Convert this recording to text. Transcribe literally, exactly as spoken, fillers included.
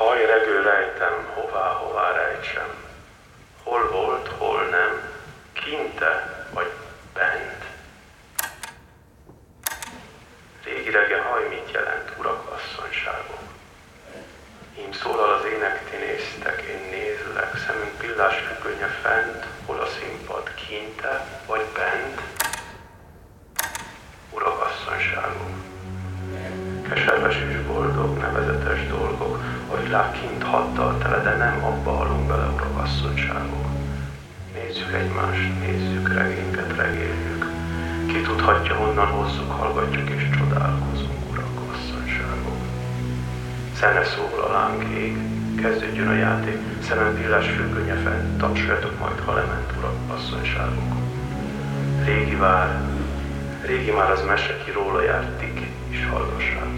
Hajregő rejtem, hová, hová rejtsem. Hol volt, hol nem, kinte vagy bent. Régi rege haj mit jelent, urak, asszonyságok? Ím szólal az ének, ti néztek, én nézlek, szemünk pillás függönye fent, hol a színpad, kinte vagy bent. Urak, asszonyságok, keserves és boldog, nevezetes dolgok, a világ kint haddal tele, de nem abba halunk bele, urak, asszonyságok. Nézzük egymást, nézzük, regényket regéljük. Ki tudhatja, honnan hozzuk, hallgatjuk és csodálkozunk, urak, asszonyságok. Szene szól a láng ég, kezdődjön a játék, szemem pillás függönye fent, tapsoljatok majd, ha lement, urak, asszonyságok. Régi vár, régi már az mese, ki róla járt, tik is hallgassátok.